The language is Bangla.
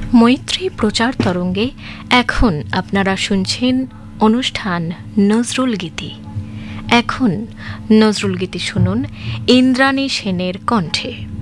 মৈত্রী প্রচার তরঙ্গে এখন আপনারা শুনছেন অনুষ্ঠান নজরুল গীতি। এখন নজরুল গীতি শুনুন ইন্দ্রাণী সেনের কণ্ঠে।